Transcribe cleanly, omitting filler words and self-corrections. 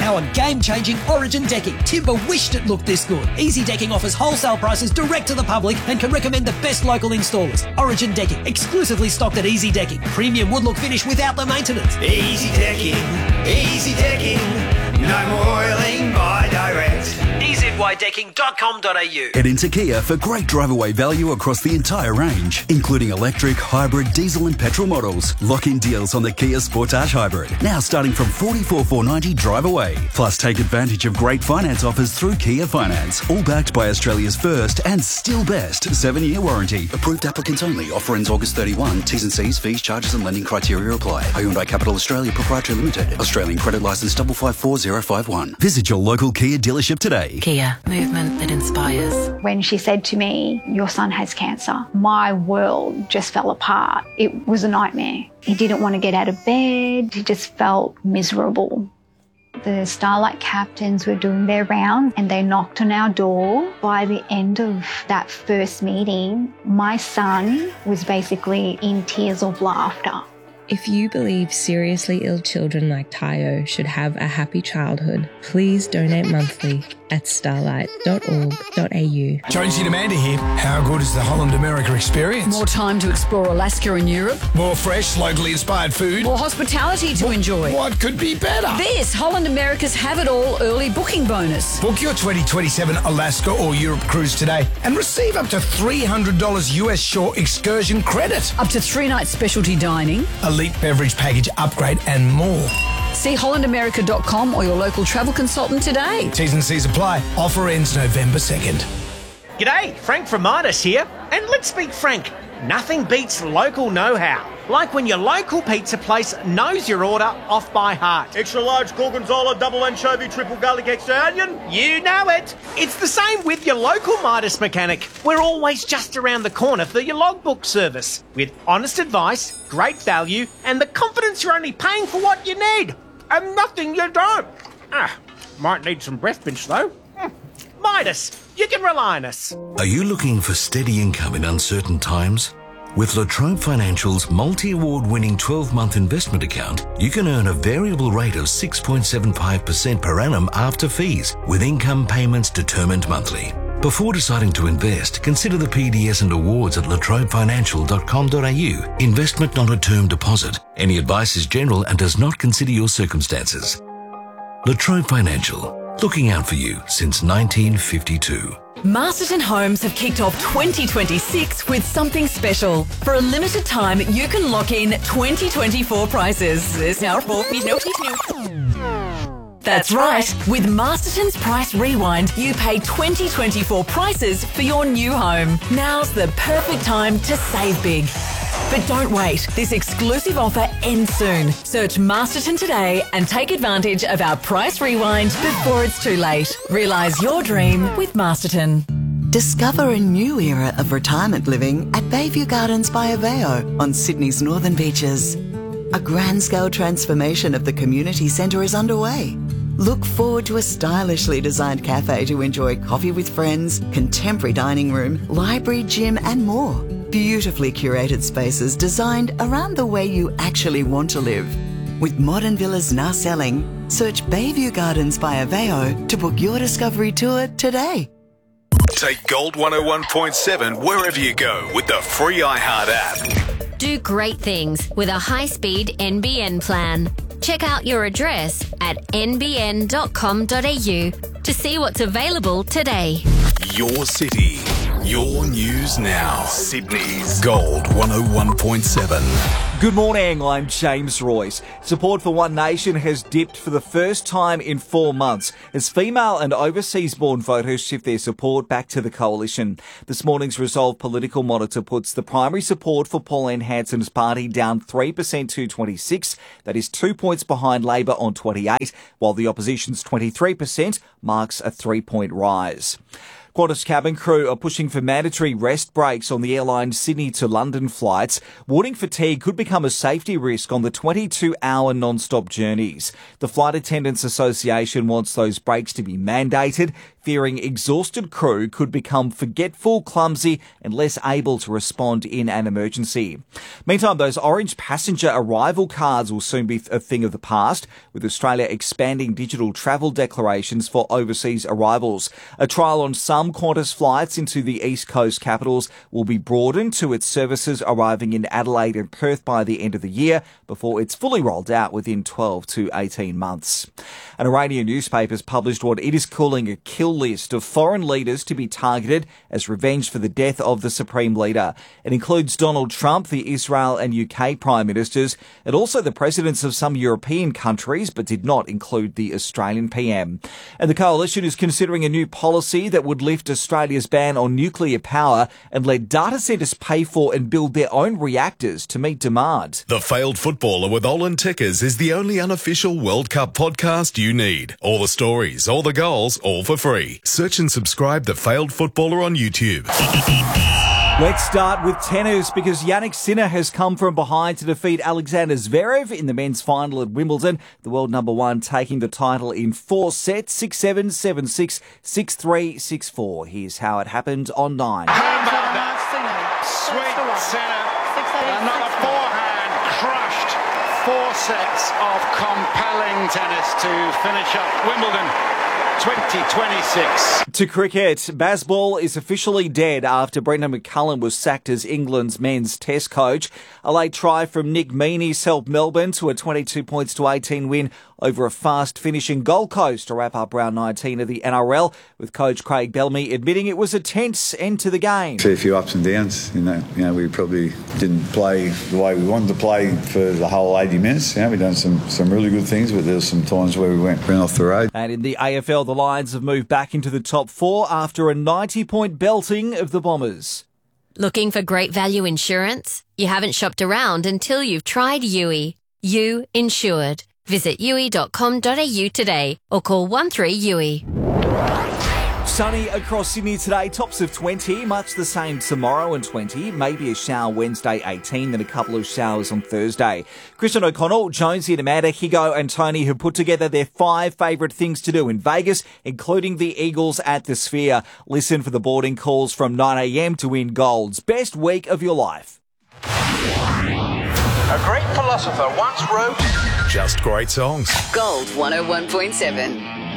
now on game-changing Origin decking. Timber wished it looked this good. Easy Decking offers wholesale prices direct to the public and can recommend the best local installers. Origin Decking, exclusively stocked at Easy Decking. Premium wood look finish without the maintenance. Easy Decking, no more oiling by direct. EZYDecking.com.au. Head into Kia for great drive-away value across the entire range, including electric, hybrid, diesel and petrol models. Lock-in deals on the Kia Sportage Hybrid, now starting from $44,490 drive away. Plus, take advantage of great finance offers through Kia Finance, all backed by Australia's first and still best 7-year warranty. Approved applicants only. Offer ends August 31. T's and C's, fees, charges and lending criteria apply. Hyundai Capital Australia Proprietary Limited. Australian credit licence 554051. Visit your local Kia dealership today. Kia, movement that inspires. When she said to me, your son has cancer, my world just fell apart. It was a nightmare. He didn't want to get out of bed. He just felt miserable. The Starlight captains were doing their rounds and they knocked on our door. By the end of that first meeting, my son was basically in tears of laughter. If you believe seriously ill children like Tayo should have a happy childhood, please donate monthly at starlight.org.au. Jonesy and Amanda here. How good is the Holland America experience? More time to explore Alaska and Europe. More fresh, locally inspired food. More hospitality to enjoy. What could be better? This Holland America's Have It All early booking bonus. Book your 2027 Alaska or Europe cruise today and receive up to $300 US shore excursion credit. Up to 3 nights specialty dining. Elite beverage package upgrade and more. See hollandamerica.com or your local travel consultant today. T's and C's apply. Offer ends November 2nd. G'day, Frank from Midas here. And let's be frank, nothing beats local know-how. Like when your local pizza place knows your order off by heart. Extra large gorgonzola, double anchovy, triple garlic, extra onion. You know it. It's the same with your local Midas mechanic. We're always just around the corner for your logbook service. With honest advice, great value, and the confidence you're only paying for what you need. And nothing you don't. Might need some breath mints though. Midas, you can rely on us. Are you looking for steady income in uncertain times? With La Trobe Financial's multi-award-winning 12-month investment account, you can earn a variable rate of 6.75% per annum after fees, with income payments determined monthly. Before deciding to invest, consider the PDS and awards at latrobefinancial.com.au. Investment not a term deposit. Any advice is general and does not consider your circumstances. La Trobe Financial, looking out for you since 1952. Masterton Homes have kicked off 2026 with something special. For a limited time, you can lock in 2024 prices. That's right. With Masterton's Price Rewind, you pay 2024 prices for your new home. Now's the perfect time to save big. But don't wait. This exclusive offer ends soon. Search Masterton today and take advantage of our Price Rewind before it's too late. Realise your dream with Masterton. Discover a new era of retirement living at Bayview Gardens by Aveo on Sydney's northern beaches. A grand-scale transformation of the community centre is underway. Look forward to a stylishly designed cafe to enjoy coffee with friends, contemporary dining room, library, gym and more. Beautifully curated spaces designed around the way you actually want to live. With modern villas now selling, search Bayview Gardens by Aveo to book your discovery tour today. Take Gold 101.7 wherever you go with the free iHeart app. Do great things with a high-speed NBN plan. Check out your address at nbn.com.au to see what's available today. Your city, your news now. Sydney's Gold 101.7. Good morning, I'm James Royce. Support for One Nation has dipped for the first time in 4 months as female and overseas-born voters shift their support back to the coalition. This morning's Resolve Political Monitor puts the primary support for Pauline Hanson's party down 3% to 26. That is 2 points behind Labor on 28, while the opposition's 23% marks a 3-point rise. Qantas cabin crew are pushing for mandatory rest breaks on the airline's Sydney to London flights, warning fatigue could become a safety risk on the 22-hour non-stop journeys. The Flight Attendants Association wants those breaks to be mandated. fearing exhausted crew could become forgetful, clumsy and less able to respond in an emergency. Meantime, those orange passenger arrival cards will soon be a thing of the past, with Australia expanding digital travel declarations for overseas arrivals. A trial on some Qantas flights into the East Coast capitals will be broadened to its services arriving in Adelaide and Perth by the end of the year, before it's fully rolled out within 12 to 18 months. An Iranian newspaper has published what it is calling a kill list of foreign leaders to be targeted as revenge for the death of the Supreme Leader. It includes Donald Trump, the Israel and UK Prime Ministers, and also the presidents of some European countries, but did not include the Australian PM. And the Coalition is considering a new policy that would lift Australia's ban on nuclear power and let data centres pay for and build their own reactors to meet demand. The Failed Footballer with Olin Tickers is the only unofficial World Cup podcast you need. All the stories, all the goals, all for free. Search and subscribe The Failed Footballer on YouTube. Let's start with tennis because Jannik Sinner has come from behind to defeat Alexander Zverev in the men's final at Wimbledon. The world number one taking the title in 4 sets, 6-7, 7-6, 6-3, 6-4. Here's how it happened on 9. Sweet Sinner, another forehand crushed. 4 sets of compelling tennis to finish up Wimbledon 2026. To cricket, Bazball is officially dead after Brendan McCullum was sacked as England's men's test coach. A late try from Nick Meaney's helped Melbourne to a 22 points to 18 win over a fast-finishing Gold Coast to wrap up round 19 of the NRL, with coach Craig Bellamy admitting it was a tense end to the game. A few ups and downs. You know, we probably didn't play the way we wanted to play for the whole 80 minutes. We've done some really good things, but there were some times where we went off the road. And in the AFL, the Lions have moved back into the top 4 after a 90-point belting of the Bombers. Looking for great value insurance? You haven't shopped around until you've tried Yui. You Insured. Visit yui.com.au today or call 13-YUI. Sunny across Sydney today, tops of 20, much the same tomorrow and 20, maybe a shower Wednesday 18, then a couple of showers on Thursday. Christian O'Connell, Jonesy and Amanda, Higo and Tony have put together their 5 favourite things to do in Vegas, including the Eagles at the Sphere. Listen for the boarding calls from 9am to win Gold's best week of your life. A great philosopher once wrote, just great songs. Gold 101.7.